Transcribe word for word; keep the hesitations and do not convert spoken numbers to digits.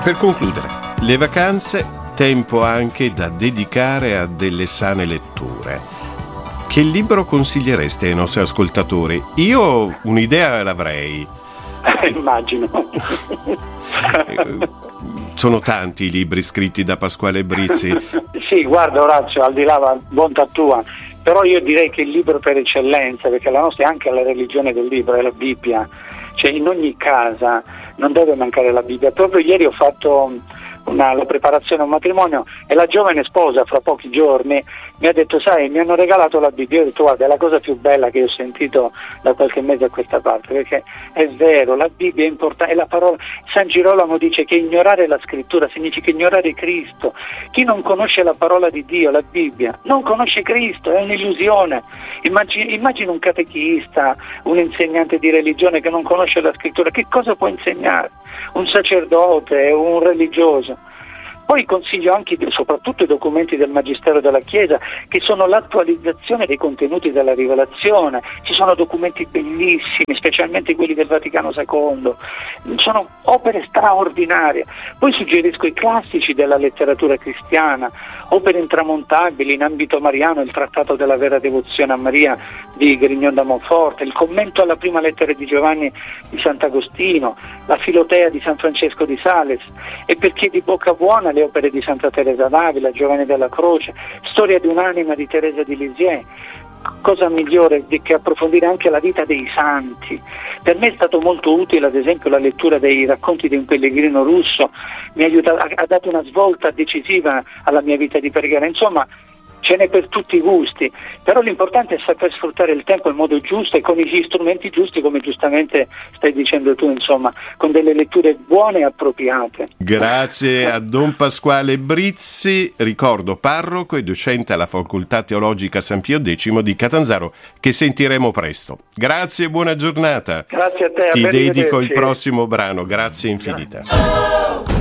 Per concludere, le vacanze, tempo anche da dedicare a delle sane letture. Che libro consigliereste ai nostri ascoltatori? Io un'idea l'avrei. Immagino. Sono tanti i libri scritti da Pasquale Brizzi. Sì, guarda Orazio, al di là, bontà tua, però io direi che il libro per eccellenza, perché la nostra è anche la religione del libro, è la Bibbia, cioè in ogni casa non deve mancare la Bibbia. Proprio ieri ho fatto una, la preparazione a un matrimonio e la giovane sposa fra pochi giorni mi ha detto: sai, mi hanno regalato la Bibbia. Io ho detto: guarda, è la cosa più bella che ho sentito da qualche mese a questa parte, perché è vero, la Bibbia è importante, è la parola. San Girolamo dice che ignorare la scrittura significa ignorare Cristo. Chi non conosce la parola di Dio, la Bibbia, non conosce Cristo, è un'illusione. Immagina, immagina un catechista, un insegnante di religione che non conosce la scrittura, che cosa può insegnare? Un sacerdote, un religioso. Poi consiglio anche soprattutto i documenti del Magistero della Chiesa, che sono l'attualizzazione dei contenuti della rivelazione. Ci sono documenti bellissimi, specialmente quelli del Vaticano secondo, sono opere straordinarie. Poi suggerisco i classici della letteratura cristiana, opere intramontabili in ambito mariano, il Trattato della vera devozione a Maria di Grignon da Monforte, il commento alla prima lettera di Giovanni di Sant'Agostino, la Filotea di San Francesco di Sales, e per chi è di bocca buona le opere di Santa Teresa d'Avila, Giovanni della Croce, Storia di un'anima di Teresa di Lisieux. Cosa migliore di che approfondire anche la vita dei santi? Per me è stato molto utile ad esempio la lettura dei racconti di un pellegrino russo, mi ha aiutato, ha dato una svolta decisiva alla mia vita di preghiera. Insomma, ce n'è per tutti i gusti, però l'importante è saper sfruttare il tempo in modo giusto e con gli strumenti giusti, come giustamente stai dicendo tu, insomma, con delle letture buone e appropriate. Grazie a Don Pasquale Brizzi, ricordo parroco e docente alla Facoltà Teologica San Pio X di Catanzaro, che sentiremo presto. Grazie e buona giornata. Grazie a te. Ti dedico il prossimo brano, grazie infinita.